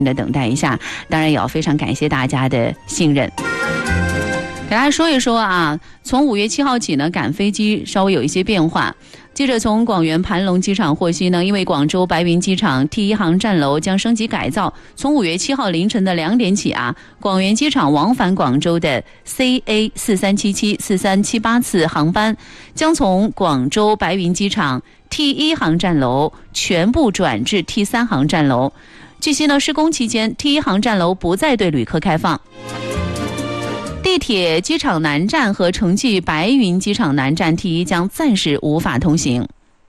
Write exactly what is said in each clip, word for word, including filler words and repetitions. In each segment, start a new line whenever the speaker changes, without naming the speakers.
的等待一下，当然也要非常感谢大家的信任。给大家说一说啊，从五月七号起呢，赶飞机稍微有一些变化。记者从广元盘龙机场获悉呢，因为广州白云机场 T 一 航站楼将升级改造，从五月七号凌晨的两点起啊，广元机场往返广州的 C A 四三七七、四三七八次航班将从广州白云机场 T 一 航站楼全部转至 T 三 航站楼。据悉呢，施工期间 T 一 航站楼不再对旅客开放。地铁机场南站和城际白云机场南站 T 一 将暂时无法通行。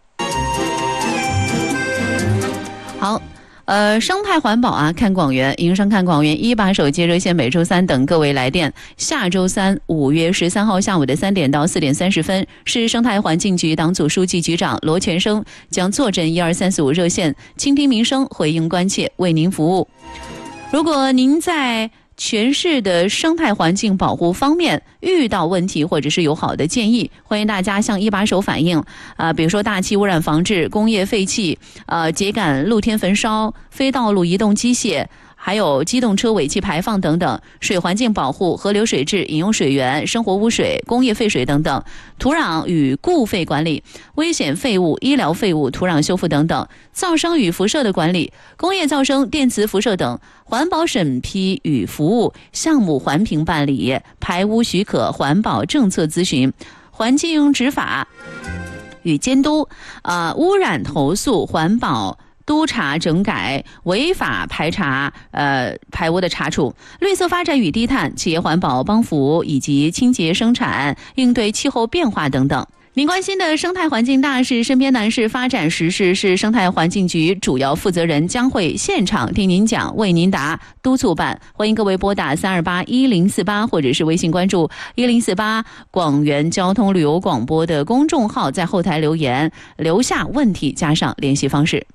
好。呃，生态环保啊，看广元，营商看广元一把手接热线，每周三等各位来电。下周三五月十三号下午的三点到四点三十分，市生态环境局党组书记局长罗全生将坐镇一二三四五热线，倾听民生，回应关切，为您服务。如果您在全市的生态环境保护方面遇到问题，或者是有好的建议，欢迎大家向一把手反映啊、呃，比如说大气污染防治、工业废气、呃秸秆露天焚烧、非道路移动机械，还有机动车尾气排放等等，水环境保护、河流水质、饮用水源、生活污水、工业废水等等，土壤与固废管理、危险废物、医疗废物、土壤修复等等，噪声与辐射的管理、工业噪声、电磁辐射等，环保审批与服务、项目环评办理、排污许可、环保政策咨询、环境执法与监督、呃污染投诉、环保督查整改、违法排查、呃排污的查处、绿色发展与低碳、企业环保帮扶以及清洁生产、应对气候变化等等。您关心的生态环境大事、身边难事、发展时事，是生态环境局主要负责人将会现场听您讲，为您答，督促办。欢迎各位拨打三二八一零四八，或者是微信关注一零四八广元交通旅游广播的公众号，在后台留言，留下问题加上联系方式。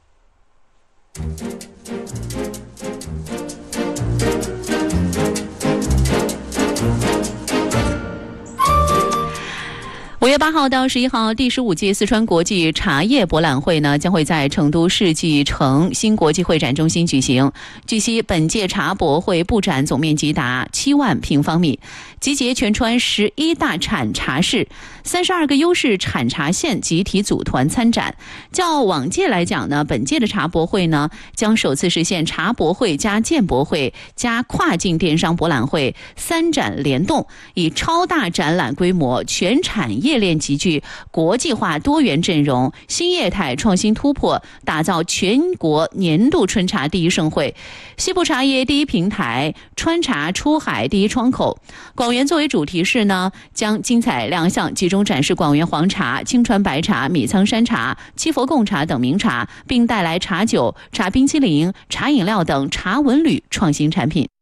五月八号到十一号，第十五届四川国际茶叶博览会呢，将会在成都世纪城新国际会展中心举行。据悉，本届茶博会布展总面积达七万平方米，集结全川十一大产茶市、三十二个优势产茶县集体组团参展。较往届来讲呢，本届的茶博会呢，将首次实现茶博会加建博会加跨境电商博览会三展联动，以超大展览规模、全产业链集聚、国际化多元阵容、新业态创新突破，打造全国年度春茶第一盛会、西部茶叶第一平台、川茶出海第一窗口。广元作为主题市呢，将精彩亮相，集中展示广元黄茶、青川白茶、米仓山茶、七佛贡茶等名茶，并带来茶酒、茶冰淇淋、茶饮料等茶文旅创新产品。